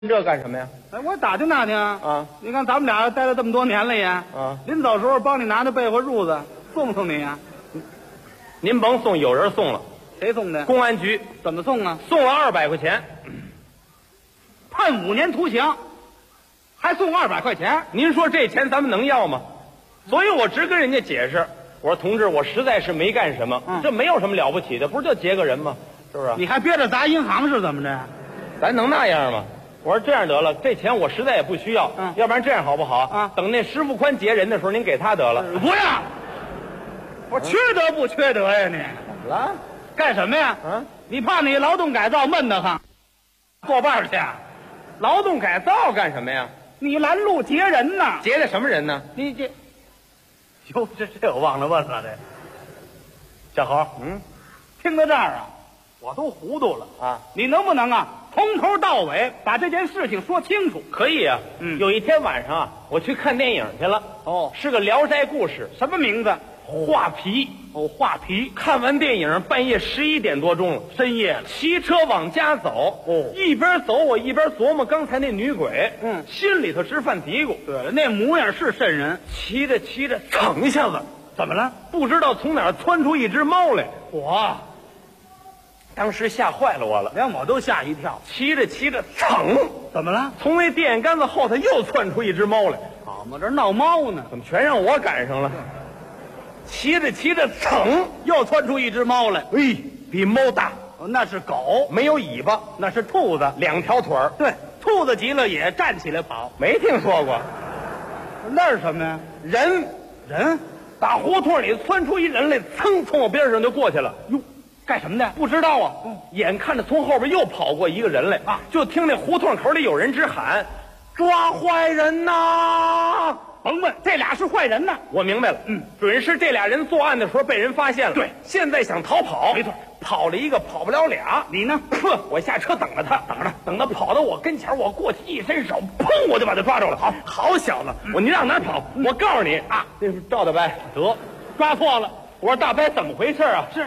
这干什么呀？ 哎，我打听打听啊！ 你看咱们俩待了这么多年了也， 啊， 临走时候帮你拿那被窝褥子，送不送你呀？ 您甭送，有人送了。 谁送的？ 公安局怎么送啊？ 送了200块钱。 判5年徒刑，还送200块钱？ 您说这钱咱们能要吗？所以我直跟人家解释，我说同志，我实在是没干什么，这没有什么了不起的，不是就劫个人吗？是不是？ 你还憋着砸银行是怎么着？ 咱能那样吗？我说这样得了，这钱我实在也不需要，要不然这样好不好啊？ 等那石富宽劫人的时候，您给他得了。 不要！我缺德不缺德呀你？ 怎么了？ 干什么呀？你怕你劳动改造闷得慌，作伴去啊？ 劳动改造干什么呀？ 你拦路劫人呐？ 劫的什么人呢？ 你这，哟，这我忘了问了这。小侯，听到这儿啊，我都糊涂了啊！ 你能不能啊，从头到尾把这件事情说清楚？ 可以啊。有一天晚上啊，我去看电影去了。 哦， 是个《聊斋故事》， 什么名字？ 画皮。 哦，画皮。 看完电影，半夜11点多钟了， 深夜了。 骑车往家走。 哦， 一边走我一边琢磨刚才那女鬼。心里头直犯嘀咕。 对了，那模样是瘆人。 骑着骑着，蹭一下子， 怎么了？ 不知道从哪儿窜出一只猫来。 我当时吓坏了我了， 连我都吓一跳。 骑着骑着，蹭， 怎么了？ 从那电线杆子后头又窜出一只猫来。 好嘛，这闹猫呢？ 怎么全让我赶上了？骑着骑着，蹭， 又窜出一只猫来。 哎，比猫大。 那是狗， 没有尾巴， 那是兔子 ，2条腿儿。 对，兔子急了也站起来跑。 没听说过。 那是什么呀？人， 打胡同里窜出一人来，噌，从我边上就过去了。 哟，干什么的？ 不知道啊。眼看着从后边又跑过一个人来啊，就听那胡同口里有人直喊：“抓坏人呐！” 甭问，这俩是坏人呢。 我明白了，准是这俩人作案的时候被人发现了。 对， 现在想逃跑， 没错， 跑了一个，跑不了俩。 你呢？ 我下车等着他，等他跑到我跟前，我过去一伸手，砰，我就把他抓住了。好小子，你让哪儿跑？我告诉你啊，这是赵大伯， 得，抓错了。 我说大伯怎么回事啊？ 是，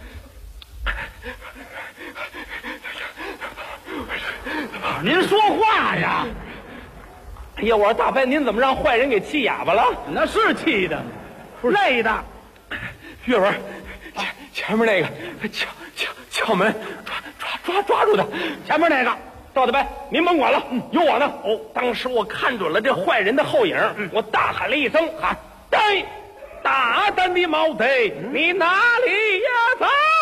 您说话呀！ 哎呀，我说大伯，您怎么让坏人给气哑巴了？ 那是气的，累的。 月文，前面那个敲门，抓住他。 前面那个赵大伯，您甭管了，有我呢。当时我看准了这坏人的后影，我大喊了一声：“喊呆！大胆的毛贼，你哪里呀走？”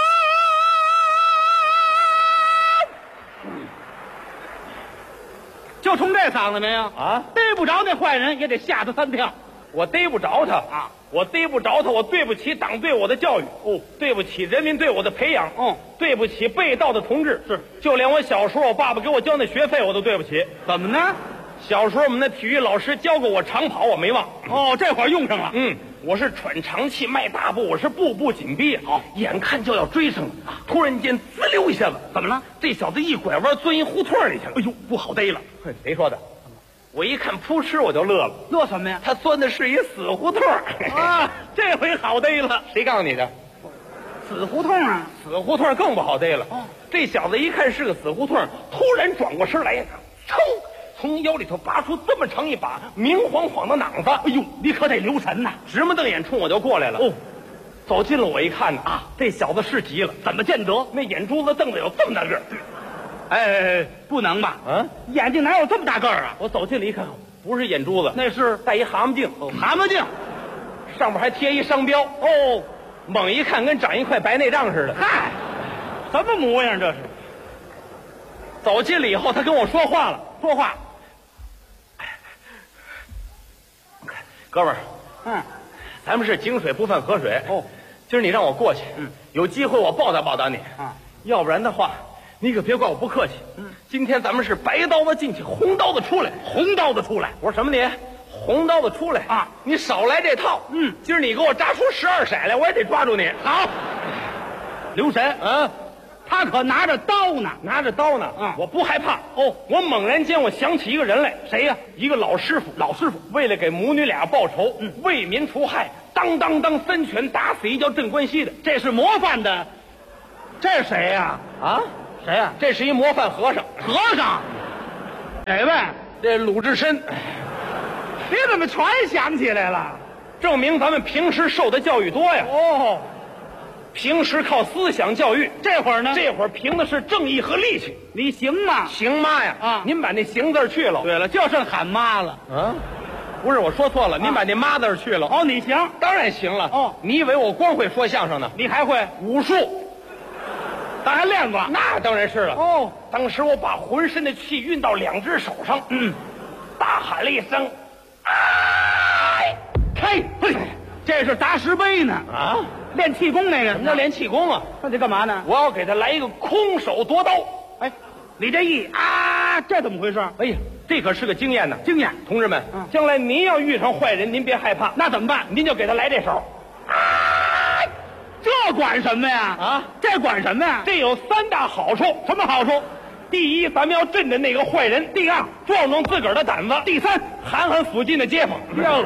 就冲这嗓子没有啊？ 逮不着那坏人也得吓他3跳。 我逮不着他啊！我逮不着他，我对不起党对我的教育，对不起人民对我的培养，对不起被盗的同志， 是， 就连我小时候我爸爸给我交那学费我都对不起。 怎么呢？ 小时候我们那体育老师教过我长跑，我没忘。 这会儿用上了。 我是喘长气迈大步，我是步步紧逼。眼看就要追上了，突然间滋溜一下子， 怎么了？ 这小子一拐弯钻一胡同里去了。 哎呦，不好逮了！ 谁说的？我一看扑哧我就乐了。 乐什么呀？ 他钻的是一死胡同啊！这回好逮了。 谁告诉你的？ 死胡同啊！ 死胡同更不好逮了。这小子一看是个死胡同，突然转过身来，噌，从腰里头拔出这么长一把明晃晃的榔子。 哎呦，你可得留神呐！ 直目瞪眼冲我就过来了。走近了我一看呢，这小子是急了。 怎么见得？ 那眼珠子瞪得有这么大个儿。 哎，不能吧？眼睛哪有这么大个儿啊？ 我走近了一看，不是眼珠子， 那是戴一蛤蟆镜。 蛤蟆镜， 上面还贴一商标。猛一看跟长一块白内障似的。 嗨，什么模样这是？ 走近了以后，他跟我说话了。哥们儿，咱们是井水不犯河水。今儿你让我过去，有机会我报答报答你要不然的话，你可别怪我不客气。今天咱们是白刀子进去，红刀子出来。 红刀子出来？ 我说什么你？红刀子出来啊！你少来这套。今儿你给我扎出12色来，我也得抓住你。 好，留神。他可拿着刀呢， 我不害怕。我猛然间我想起一个人来。 谁呀？ 一个老师傅。为了给母女俩报仇，为民除害，当3拳打死一叫镇关西的。 这是模范的。这是谁呀？ 谁呀？这是一模范和尚。 和尚哪位？ 这鲁智深。 你怎么全想起来了？ 证明咱们平时受的教育多呀。 哦， 平时靠思想教育， 这会儿呢？ 这会儿凭的是正义和力气。 你行吗？ 行妈呀！ 啊， 您把那行字去了。 对了，就剩喊妈了。 啊，不是我说错了，您把那妈字去了。 哦，你行， 当然行了。 哦， 你以为我光会说相声呢？ 你还会武术？ 咱还练过？ 那当然是了。 哦， 当时我把浑身的气运到2只手上，大喊了一声：“哎！” 嘿，这是砸石碑呢啊！ 练气功那个？ 什么叫练气功啊？ 那得干嘛呢？ 我要给他来一个空手夺刀。 哎，你这这怎么回事？ 哎呀，这可是个经验呢。 经验， 同志们，将来您要遇上坏人，您别害怕。 那怎么办？ 您就给他来这手。 这管什么呀？ 啊， 这管什么呀？ 这有3大好处。 什么好处？ 第一，咱们要镇着那个坏人；第二，壮壮自个儿的胆子；第三，喊喊附近的街坊。 哟，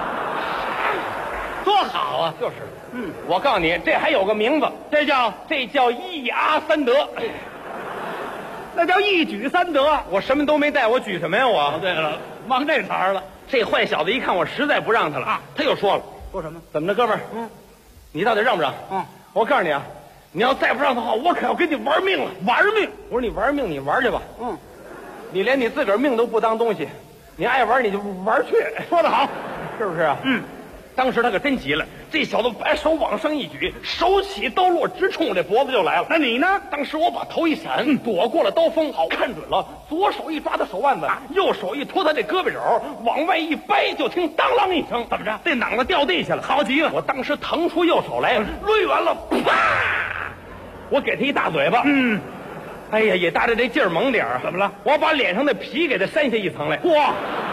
多好啊！ 就是，我告诉你，这还有个名字，这叫一阿三德。 那叫一举3得。 我什么都没带，我举什么呀？我。 对了，忘这茬了。 这坏小子一看我实在不让他了啊，他又说了：“ 说什么？ 怎么着，哥们儿？你到底让不让？我告诉你啊，你要再不让的话，我可要跟你玩命了！ 玩命！ 我说你玩命，你玩去吧。你连你自个儿命都不当东西，你爱玩你就玩去。 说得好， 是不是啊？当时他可真急了，这小子把手往上一举，手起刀落，直冲我这脖子就来了。 那你呢？ 当时我把头一闪，躲过了刀锋，看准了，左手一抓他手腕子，右手一托他这胳膊肘，往外一掰，就听当啷一声，怎么着？这脑子掉地下了，好极了！我当时腾出右手来，抡完了，啪！我给他一大嘴巴。哎呀，也搭着这劲儿猛点儿。 怎么了？ 我把脸上的皮给他扇下一层来。 嚯！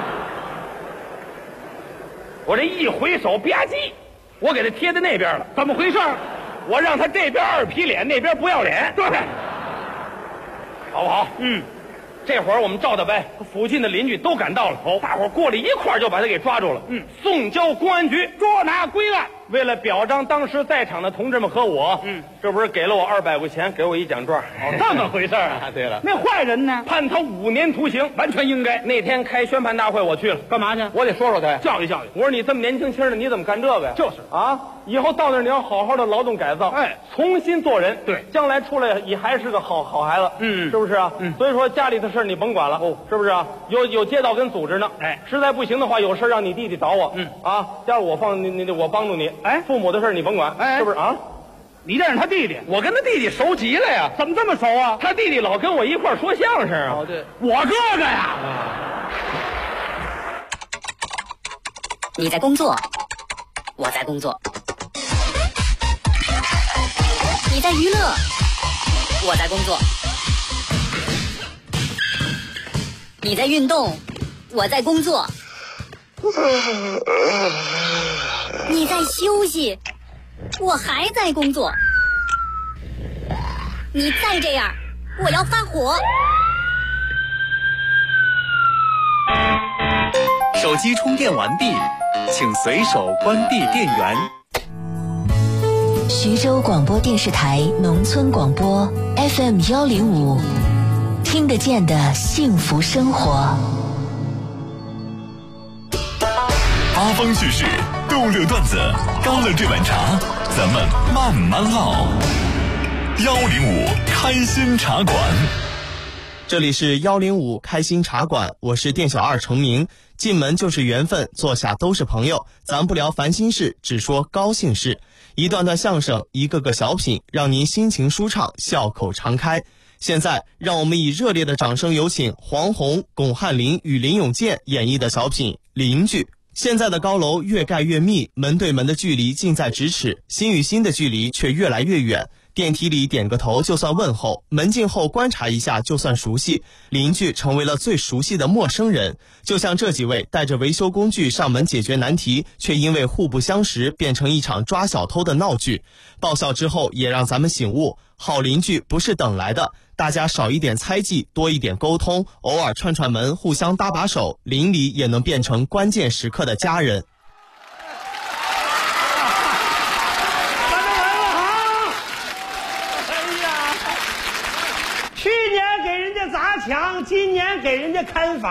我这一回手，吧唧，我给他贴在那边了。 怎么回事？ 我让他这边2皮脸，那边不要脸。 对， 好不好？这会儿我们赵大伯附近的邻居都赶到了，大伙儿过来一块儿就把他给抓住了，送交公安局捉拿归案。 为了表彰当时在场的同志们和我，这不是给了我200块钱，给我一奖状。 这么回事啊？ 对了， 那坏人呢？ 判他5年徒刑，完全应该。那天开宣判大会我去了， 干嘛去？ 我得说说他， 教育教育。 我说你这么年轻轻的，你怎么干这个呀？ 就是啊，以后到那儿你要好好的劳动改造，重新做人。 对， 将来出来也还是个好孩子。是不是啊？所以说家里的事你甭管了，是不是啊？有街道跟组织呢。实在不行的话，有事让你弟弟找我。加上我我帮助你。父母的事你甭管。是不是啊？ 你认识他弟弟？ 我跟他弟弟熟极了呀。 怎么这么熟啊？ 他弟弟老跟我一块儿说相声啊。 对，我哥哥呀。 你在工作，我在工作；你在娱乐，我在工作；你在运动，我在工作；你在休息，我还在工作。你再这样，我要发火。 手机充电完毕，请随手关闭电源。 徐州广播电视台农村广播 FM105，听得见的幸福生活。 八方趣事，逗乐段子，干了这碗茶，咱们慢慢唠。105开心茶馆。 这里是105开心茶馆，我是店小二程明。进门就是缘分，坐下都是朋友，咱不聊烦心事，只说高兴事。一段段相声，一个个小品，让您心情舒畅，笑口常开。现在让我们以热烈的掌声有请黄宏、巩汉林与林永健演绎的小品《邻居》。现在的高楼越盖越密，门对门的距离近在咫尺，心与心的距离却越来越远。电梯里点个头就算问候，门禁后观察一下就算熟悉，邻居成为了最熟悉的陌生人。就像这几位带着维修工具上门解决难题，却因为互不相识变成一场抓小偷的闹剧。爆笑之后也让咱们醒悟，好邻居不是等来的，大家少一点猜忌，多一点沟通，偶尔串串门，互相搭把手，邻里也能变成关键时刻的家人。 去年给人家砸墙， 今年给人家看房。